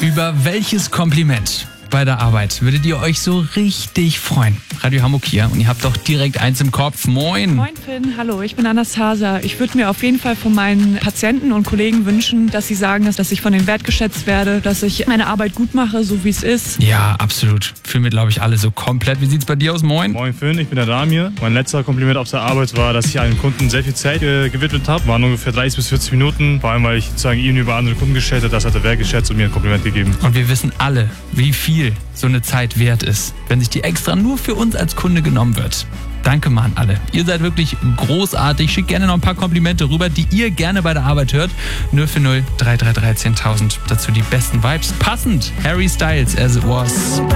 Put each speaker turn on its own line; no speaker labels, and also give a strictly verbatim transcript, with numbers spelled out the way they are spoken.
Über welches Kompliment bei der Arbeit würdet ihr euch so richtig freuen? Radio Hamburg hier und ihr habt doch direkt eins im Kopf. Moin!
Moin Finn, hallo, ich bin Anastasia. Ich würde mir auf jeden Fall von meinen Patienten und Kollegen wünschen, dass sie sagen, dass ich von denen wertgeschätzt werde, dass ich meine Arbeit gut mache, so wie es ist.
Ja, absolut. Fühlen wir, glaube ich, alle so komplett. Wie sieht's bei dir aus? Moin!
Moin Finn, ich bin der Damir. Mein letzter Kompliment auf der Arbeit war, dass ich einem Kunden sehr viel Zeit äh, gewidmet habe. Waren ungefähr dreißig bis vierzig Minuten. Vor allem, weil ich sozusagen ihn über andere Kunden gestellt habe. Das hat er wertgeschätzt und mir ein Kompliment gegeben.
Und wir wissen alle, wie viel so eine Zeit wert ist, wenn sich die extra nur für uns als Kunde genommen wird. Danke mal an alle. Ihr seid wirklich großartig. Schickt gerne noch ein paar Komplimente rüber, die ihr gerne bei der Arbeit hört. null vier null drei drei drei zehntausend. Dazu die besten Vibes. Passend. Harry Styles, As It Was.